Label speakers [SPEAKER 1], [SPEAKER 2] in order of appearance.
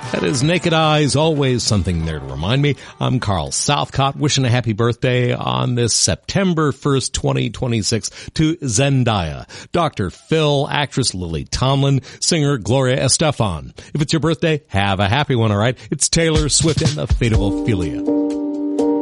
[SPEAKER 1] That is Naked Eyes, always something there to remind me. I'm Carl Southcott, wishing a happy birthday on this September 1st, 2026 to Zendaya, Dr. Phil, actress Lily Tomlin, singer Gloria Estefan. If it's your birthday, have a happy one, alright? It's Taylor Swift and the Fate of Ophelia.